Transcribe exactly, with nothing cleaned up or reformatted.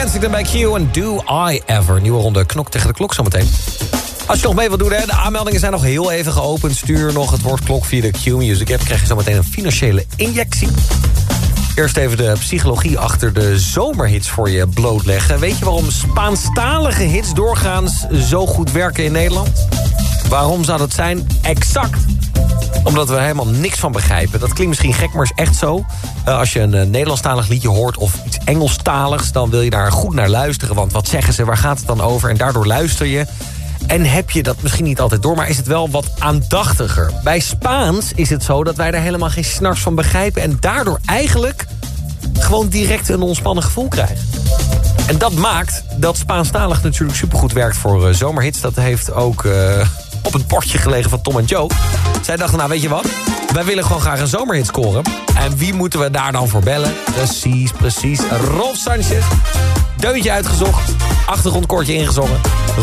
Kensington bij Q en Do I Ever. Nieuwe ronde knok tegen de klok zometeen. Als je nog mee wilt doen, hè, de aanmeldingen zijn nog heel even geopend. Stuur nog het woord klok via de Q-Music app. Krijg je zometeen een financiële injectie. Eerst even de psychologie achter de zomerhits voor je blootleggen. Weet je waarom Spaanstalige hits doorgaans zo goed werken in Nederland? Waarom zou dat zijn? Exact. Omdat we er helemaal niks van begrijpen. Dat klinkt misschien gek, maar is echt zo. Uh, als je een uh, Nederlandstalig liedje hoort of iets Engelstaligs... dan wil je daar goed naar luisteren. Want wat zeggen ze, waar gaat het dan over? En daardoor luister je. En heb je dat misschien niet altijd door, maar is het wel wat aandachtiger. Bij Spaans is het zo dat wij daar helemaal geen snars van begrijpen... en daardoor eigenlijk gewoon direct een ontspannen gevoel krijgen. En dat maakt dat Spaanstalig natuurlijk supergoed werkt voor uh, zomerhits. Dat heeft ook uh, op het bordje gelegen van Tom en Joe. Zij dachten, nou weet je wat? Wij willen gewoon graag een zomerhit scoren. En wie moeten we daar dan voor bellen? Precies, precies. Rolf Sanchez. Deuntje uitgezocht. Achtergrondkoortje ingezongen.